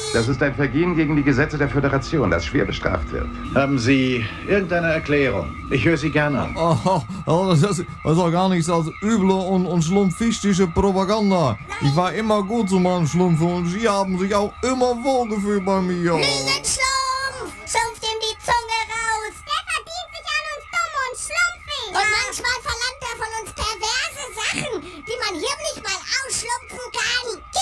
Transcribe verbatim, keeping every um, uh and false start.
Das ist ein Vergehen gegen die Gesetze der Föderation, das schwer bestraft wird. Haben Sie irgendeine Erklärung? Ich höre Sie gerne an. Oh, oh, das, ist, das ist doch gar nichts als üble und, und schlumpfistische Propaganda. Ich war immer gut zu meinen Schlumpfen und Sie haben sich auch immer wohlgefühlt bei mir. Löwenzahn!